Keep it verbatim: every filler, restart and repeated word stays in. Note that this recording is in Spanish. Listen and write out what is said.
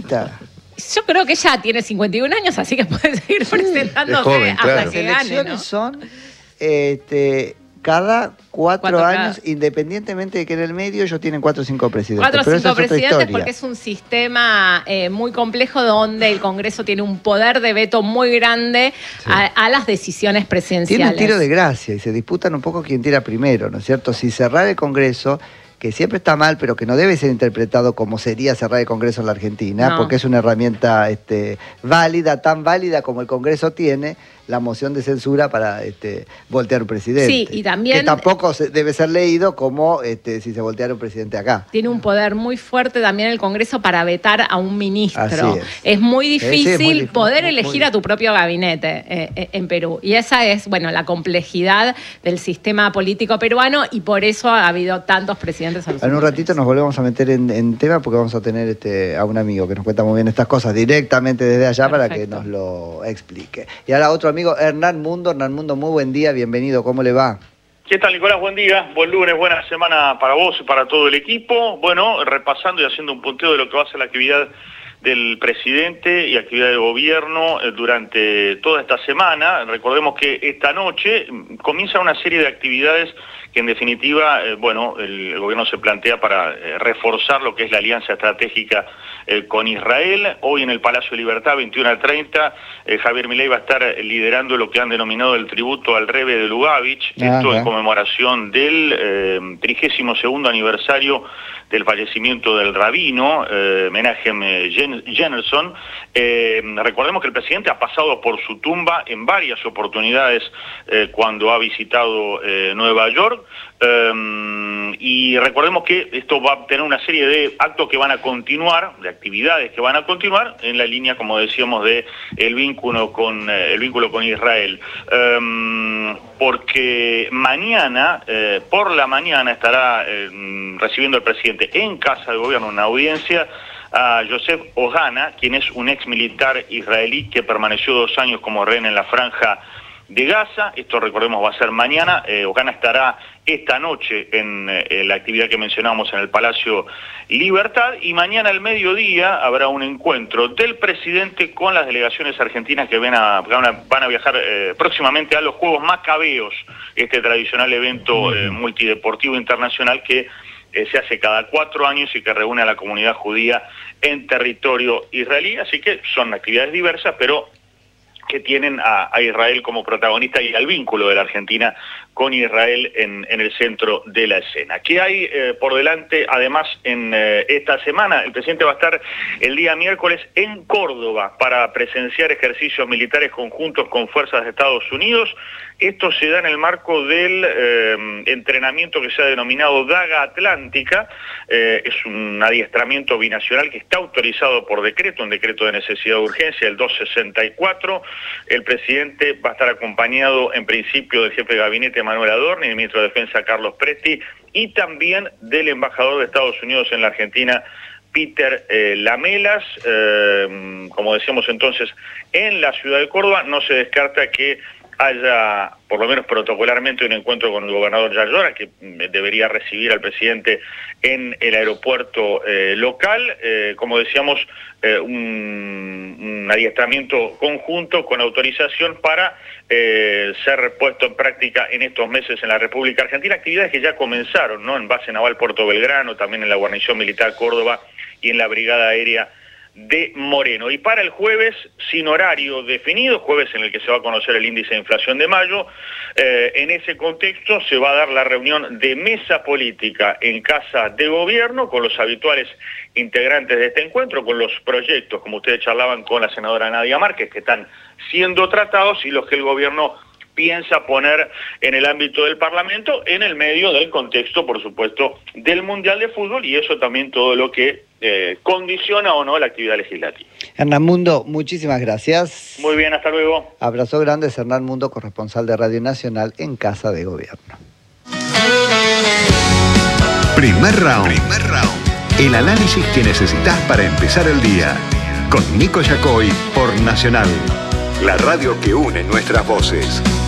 peronista? Yo creo que ella tiene cincuenta y un años, así que puede seguir presentándose joven, hasta claro. que Las gane, elecciones ¿no? son este, cada cuatro, Cuatro años, cada- independientemente de que en el medio ellos tienen cuatro o cinco presidentes. Cuatro o pero esa cinco es otra presidentes historia. porque es un sistema eh, muy complejo donde el Congreso tiene un poder de veto muy grande Sí. a, a las decisiones presidenciales. Tiene un tiro de gracia y se disputan un poco quién tira primero, ¿no es cierto? Si cerrar el Congreso, que siempre está mal, pero que no debe ser interpretado como sería cerrar el Congreso en la Argentina, No. porque es una herramienta este, válida, tan válida como el Congreso tiene la moción de censura para este, voltear un presidente. Sí, y también- Que tampoco se, debe ser leído como este, si se volteara un presidente acá. Tiene un poder muy fuerte también el Congreso para vetar a un ministro. Así es. Es muy Sí, sí, es difícil muy difícil, poder muy- elegir muy a tu propio gabinete eh, eh, en Perú. Y esa es, bueno, la complejidad del sistema político peruano y por eso ha habido tantos presidentes a los En un últimos ratito años. nos volvemos a meter en, en tema porque vamos a tener este, a un amigo que nos cuenta muy bien estas cosas directamente desde allá para que Perfecto. nos lo explique. Y ahora otro amigo, Hernán Mundo. Hernán Mundo, muy buen día, bienvenido, ¿cómo le va? ¿Qué tal, Nicolás? Buen día, buen lunes, buena semana para vos y para todo el equipo. Bueno, repasando y haciendo un punteo de lo que va a ser la actividad del presidente y actividad de gobierno eh, durante toda esta semana. Recordemos que esta noche mm, comienza una serie de actividades que en definitiva, eh, bueno, el, el gobierno se plantea para eh, reforzar lo que es la alianza estratégica eh, con Israel. Hoy en el Palacio de Libertad, veintiuno a treinta, eh, Javier Milei va a estar eh, liderando lo que han denominado el tributo al Rebbe de Lugavitch, Ah, esto en ah. conmemoración del eh, trigésimo segundo aniversario del fallecimiento del rabino, eh, Menachem eh, Jen- Jennerson. Eh, recordemos que el presidente ha pasado por su tumba en varias oportunidades eh, cuando ha visitado eh, Nueva York. Eh, y recordemos que esto va a tener una serie de actos que van a continuar, de actividades que van a continuar en la línea, como decíamos, de el vínculo con eh, el vínculo con Israel. Eh, porque mañana, eh, por la mañana, estará eh, recibiendo el presidente en Casa de Gobierno una audiencia a Joseph Ohana, quien es un ex militar israelí que permaneció dos años como rehén en la franja de Gaza. Esto, recordemos, va a ser mañana. eh, Ohana estará esta noche en, eh, la actividad que mencionamos en el Palacio Libertad, y mañana al mediodía habrá un encuentro del presidente con las delegaciones argentinas que ven a, van, a, van a viajar eh, próximamente a los Juegos Macabeos, este tradicional evento eh, multideportivo internacional que eh, se hace cada cuatro años y que reúne a la comunidad judía en territorio israelí. Así que son actividades diversas, pero que tienen a, a Israel como protagonista y al vínculo de la Argentina con Israel en, en el centro de la escena. ¿Qué hay eh, por delante? Además, en eh, esta semana, el presidente va a estar el día miércoles en Córdoba para presenciar ejercicios militares conjuntos con fuerzas de Estados Unidos. Esto se da en el marco del eh, entrenamiento que se ha denominado Daga Atlántica. Eh, es un adiestramiento binacional que está autorizado por decreto, un decreto de necesidad de urgencia, el doscientos sesenta y cuatro. El presidente va a estar acompañado en principio del jefe de gabinete Manuel Adorni, del ministro de Defensa Carlos Presti, y también del embajador de Estados Unidos en la Argentina, Peter eh, Lamelas. Eh, como decíamos entonces, en la ciudad de Córdoba no se descarta que haya, por lo menos protocolarmente, un encuentro con el gobernador Jair Llora, que debería recibir al presidente en el aeropuerto eh, local. Eh, como decíamos, eh, un, un adiestramiento conjunto con autorización para eh, ser puesto en práctica en estos meses en la República Argentina. Actividades que ya comenzaron, ¿no? En Base Naval Puerto Belgrano, también en la Guarnición Militar Córdoba y en la Brigada Aérea de Moreno. Y para el jueves, sin horario definido, jueves en el que se va a conocer el índice de inflación de mayo, eh, en ese contexto se va a dar la reunión de mesa política en Casa de Gobierno con los habituales integrantes de este encuentro, con los proyectos, como ustedes charlaban con la senadora Nadia Márquez, que están siendo tratados y los que el gobierno piensa poner en el ámbito del Parlamento, en el medio del contexto, por supuesto, del Mundial de Fútbol, y eso también todo lo que eh, condiciona o no la actividad legislativa. Hernán Mundo, muchísimas gracias. Muy bien, hasta luego. Abrazo grande, es Hernán Mundo, corresponsal de Radio Nacional en Casa de Gobierno. Primer round. Primer round. El análisis que necesitas para empezar el día. Con Nico Yacoy por Nacional. La radio que une nuestras voces.